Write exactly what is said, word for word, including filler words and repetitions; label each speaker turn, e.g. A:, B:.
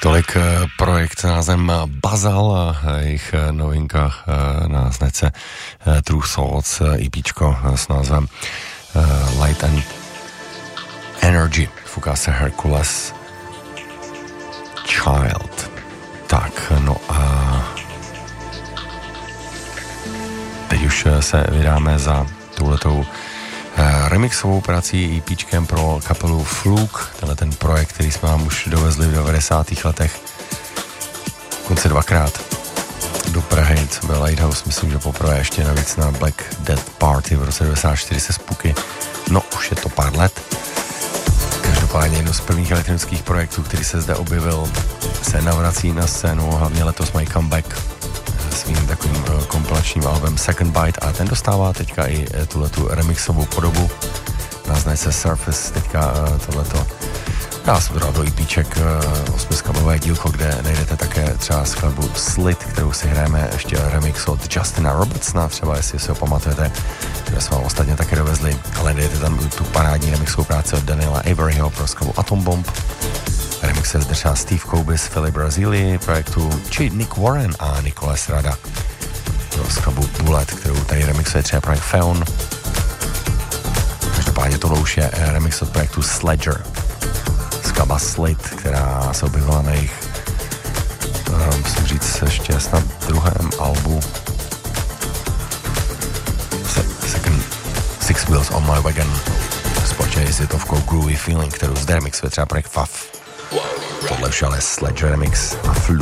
A: Tolik projekt s názvem Bazal a jejich novinka na značce True Thoughts, EPčko s názvem Light and Energy. Fouká se Hercules Child. Tak, no a teď už se vydáme za touhletou remixovou prací EPčkem pro kapelu Fluke, tenhle ten projekt, který jsme vám už dovezli v devadesátých letech konce dvakrát do Prahy, co byl Lighthouse, myslím, že poprvé ještě navíc na Black Death Party v roce devadesát čtyři se Spooky. No, už je to pár let. Každopádně jedno z prvních elektronických projektů, který se zde objevil, se navrací na scénu, hlavně letos mají comeback svým takovým kompilačním albem Second Bite a ten dostává teďka i tuhletu remixovou podobu na značce Surface, teďka tohleto dá se to dát do EPček, osmiskladové dílko, kde najdete také třeba skladbu Slit, kterou si hrajeme, ještě remix od Justina Robertsona, třeba jestli si ho pamatujete, které jsme vám ostatně také dovezli, ale najdete tam tu parádní remixovou práci od Daniela Averyho pro skladbu Atom Bomb. Remixe zde třeba Steve Kobe z Philly Brazílii projektu, či Nick Warren a Nicholas Rada pro skladbu Bullet, kterou tady remixuje třeba projekt Feon. Každopádně tohle už je remix od projektu Sledger. Skladba Slit, která se objevila na jejich, uh, musím říct, ještě snad druhém albu Se- Second Six Wheels on My Wagon. Společně je zitovkou Groovy Feeling, kterou zde remixuje třeba projekt F A F. Tohle už ale Sledger remix a Fluke.